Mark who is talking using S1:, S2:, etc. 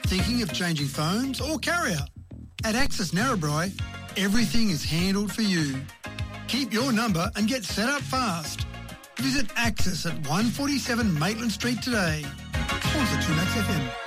S1: Thinking of changing phones or carrier? At Access Narrabri, everything is handled for you. Keep your number and get set up fast. Visit Access at 147 Maitland Street today. Sponsor 2Max FM.